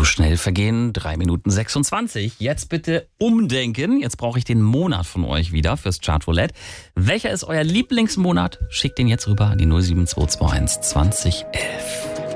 So schnell vergehen 3 Minuten 26. Jetzt bitte umdenken. Jetzt brauche ich den Monat von euch wieder fürs Chartroulette. Welcher ist euer Lieblingsmonat? Schickt den jetzt rüber an die 07221 2011.